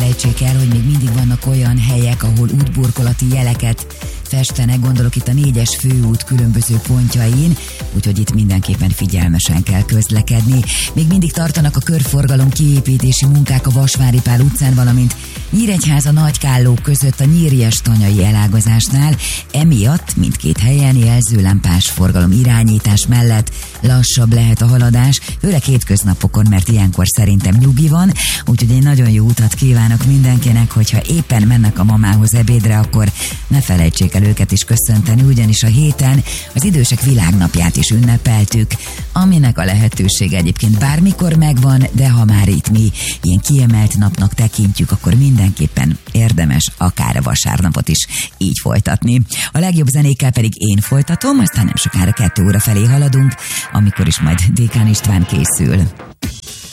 felejtsék el, hogy még mindig vannak olyan helyek, ahol útburkolati jeleket festenek, gondolok itt a 4-es főút különböző pontjain, úgyhogy itt mindenképpen figyelmesen kell közlekedni. Még mindig tartanak a körforgalom kiépítési munkák a Vasvári Pál utcán, valamint Nyíregyháza Nagykálló között a Nyírjes-Tanyai elágazásnál, emiatt mindkét helyen jelzőlámpás forgalom irányítás mellett lassabb lehet a haladás, főleg hétköznapokon, mert ilyenkor szerintem nyugi van, úgyhogy egy nagyon jó utat kívánok mindenkinek, hogyha éppen mennek a mamához ebédre, akkor ne felejtsék el őket is köszönteni, ugyanis a héten az Idősek Világnapját is ünnepeltük, aminek a lehetősége egyébként bármikor megvan, de ha már itt mi ilyen kiemelt napnak tekintjük, akkor mindenképpen érdemes akár a vasárnapot is így folytatni. A legjobb zenékkel pedig én folytatom, aztán nem sokára 2 óra felé haladunk, amikor is majd Dékán István készül.